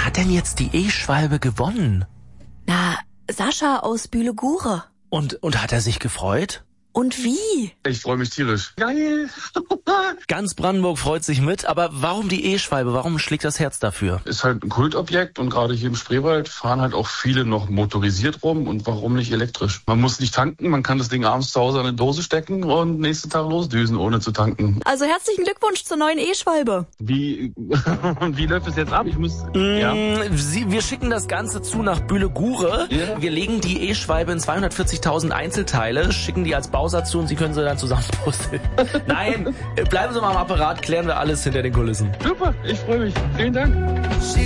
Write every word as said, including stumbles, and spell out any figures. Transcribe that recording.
hat denn jetzt die E-Schwalbe gewonnen? Na, Sascha aus Bühle-Gure. Und, und hat er sich gefreut? Und wie? Ich freue mich tierisch. Geil. Ganz Brandenburg freut sich mit, aber warum die E-Schwalbe? Warum schlägt das Herz dafür? Ist halt ein Kultobjekt und gerade hier im Spreewald fahren halt auch viele noch motorisiert rum und warum nicht elektrisch? Man muss nicht tanken, man kann das Ding abends zu Hause in eine Dose stecken und nächsten Tag losdüsen, ohne zu tanken. Also herzlichen Glückwunsch zur neuen E-Schwalbe. Wie, wie läuft es jetzt ab? Ich muss, Mm, ja. Sie, wir schicken das Ganze zu nach Bühle-Gure. Ja. Wir legen die E-Schwalbe in zweihundertvierzigtausend Einzelteile, schicken die als Bausatz zu und Sie können sie dann zusammenpusteln. Nein, bleiben Sie mal am Apparat, klären wir alles hinter den Kulissen. Super, ich freue mich. Vielen Dank.